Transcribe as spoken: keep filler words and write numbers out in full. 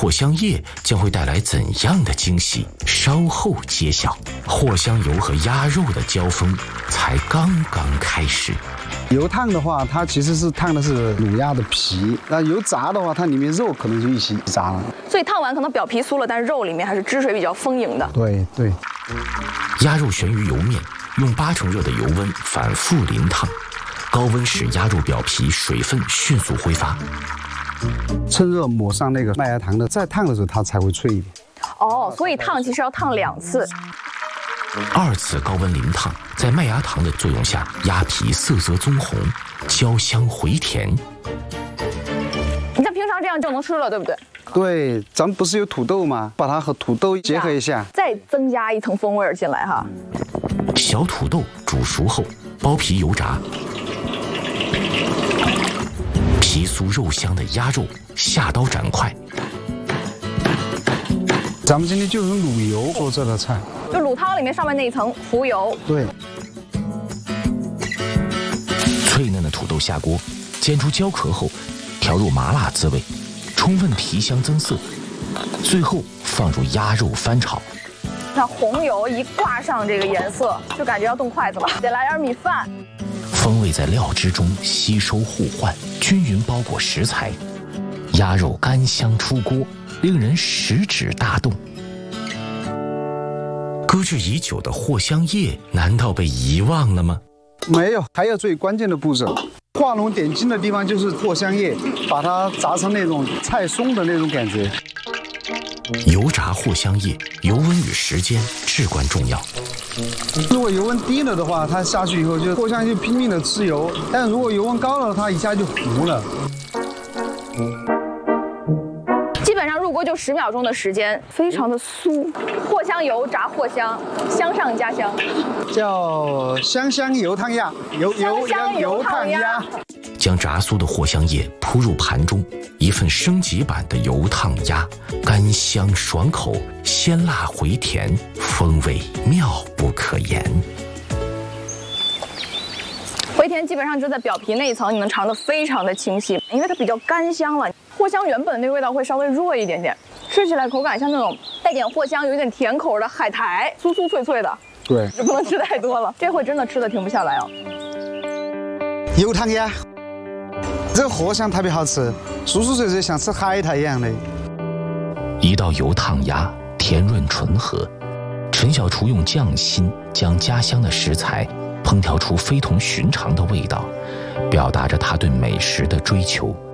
藿香叶将会带来怎样的惊喜？稍后揭晓。藿香油和鸭肉的交锋才刚刚开始。 油烫的话，它其实是烫的是卤鸭的皮；那油炸的话，它里面肉可能就一起炸了。 所以烫完可能表皮酥了，但是肉里面还是汁水比较丰盈的。 对对。 鸭肉悬于油面，用八成热的油温反复淋烫，高温使鸭肉表皮水分迅速挥发。 趁热抹上那个麦芽糖的，再烫的时候它才会脆一点。 哦，所以烫其实要烫两次。 二次高温淋烫，在麦芽糖的作用下，鸭皮色泽棕红，焦香回甜。 你像平常这样就能吃了，对不对？ 对，咱们不是有土豆吗？把它和土豆结合一下， 再增加一层风味进来哈。 小土豆煮熟后，剥皮油炸。皮酥肉香的鸭肉下刀斩块。 咱们今天就用卤油做这道菜， 就卤汤里面上面那一层浮油。 对。 脆嫩的土豆下锅，煎出焦壳后，调入麻辣滋味，充分提香增色。最后放入鸭肉翻炒。 那红油一挂上这个颜色，就感觉要动筷子了。得来点米饭。 风味在料汁中吸收互换，均匀包裹食材，鸭肉干香出锅，令人食指大动。搁置已久的藿香叶难道被遗忘了吗？ 没有，还有最关键的步骤，画龙点睛的地方就是藿香叶，把它炸成那种菜松的那种感觉。 油炸藿香叶，油温与时间至关重要。 如果油温低了的话，它下去以后就藿香就拼命的吃油；但如果油温高了，它一下就糊了。 基本上入锅就十秒钟的时间，非常的酥。藿香油炸藿香，香上加香， 叫香香油烫鸭，油油香油烫鸭。 将炸酥的藿香叶铺入盘中，一份升级版的油烫鸭，干香爽口，鲜辣回甜，风味妙不可言。 回甜基本上就在表皮那一层，你能尝得非常的清晰，因为它比较干香了。藿香原本那个味道会稍微弱一点点，吃起来口感像那种带点藿香、有点甜口的海苔，酥酥脆脆的。 对， 就不能吃太多了，这回真的吃的停不下来哦。 油烫鸭，这个藿香特别好吃，酥酥脆脆，像吃海苔一样的。 一道油烫鸭，甜润醇和。陈小厨用匠心将家乡的食材烹调出非同寻常的味道，表达着他对美食的追求。